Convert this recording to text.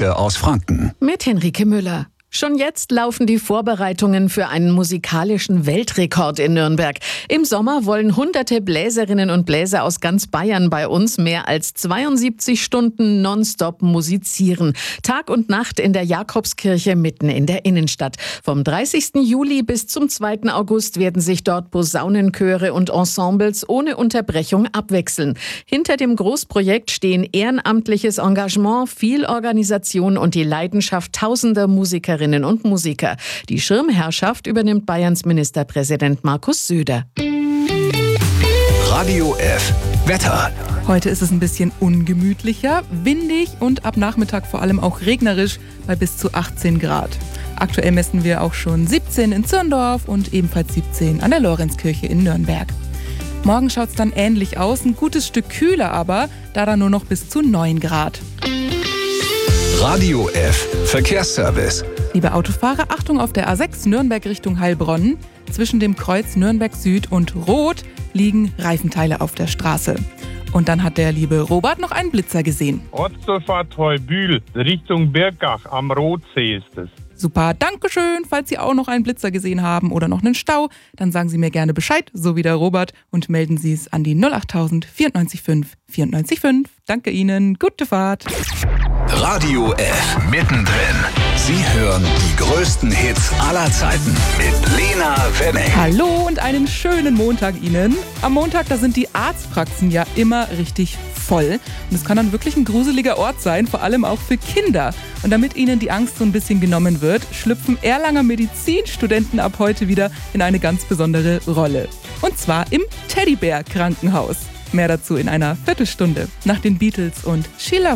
heute aus Franken. Mit Henrike Müller. Schon jetzt laufen die Vorbereitungen für einen musikalischen Weltrekord in Nürnberg. Im Sommer wollen hunderte Bläserinnen und Bläser aus ganz Bayern bei uns mehr als 72 Stunden nonstop musizieren. Tag und Nacht in der Jakobskirche mitten in der Innenstadt. Vom 30. Juli bis zum 2. August werden sich dort Posaunenchöre und Ensembles ohne Unterbrechung abwechseln. Hinter dem Großprojekt stehen ehrenamtliches Engagement, viel Organisation und die Leidenschaft tausender Musikerinnen und Musiker. Die Schirmherrschaft übernimmt Bayerns Ministerpräsident Markus Söder. Radio F. Wetter. Heute ist es ein bisschen ungemütlicher, windig und ab Nachmittag vor allem auch regnerisch bei bis zu 18 Grad. Aktuell messen wir auch schon 17 in Zirndorf und ebenfalls 17 an der Lorenzkirche in Nürnberg. Morgen schaut es dann ähnlich aus, ein gutes Stück kühler aber, da dann nur noch bis zu 9 Grad. Radio F. Verkehrsservice. Liebe Autofahrer, Achtung auf der A6 Nürnberg Richtung Heilbronn. Zwischen dem Kreuz Nürnberg Süd und Rot liegen Reifenteile auf der Straße. Und dann hat der liebe Robert noch einen Blitzer gesehen. Ortsdorfahrt Heubühl, Richtung Birkach am Rotsee ist es. Super, Dankeschön. Falls Sie auch noch einen Blitzer gesehen haben oder noch einen Stau, dann sagen Sie mir gerne Bescheid, so wie der Robert, und melden Sie es an die 08000 94 5 94 5. Danke Ihnen, gute Fahrt. Radio F. Mittendrin. Sie hören die größten Hits aller Zeiten mit Lena Wenning. Hallo und einen schönen Montag Ihnen. Am Montag, da sind die Arztpraxen ja immer richtig voll. Und es kann dann wirklich ein gruseliger Ort sein, vor allem auch für Kinder. Und damit Ihnen die Angst so ein bisschen genommen wird, schlüpfen Erlanger Medizinstudenten ab heute wieder in eine ganz besondere Rolle. Und zwar im Teddybär-Krankenhaus. Mehr dazu in einer Viertelstunde nach den Beatles und She Loves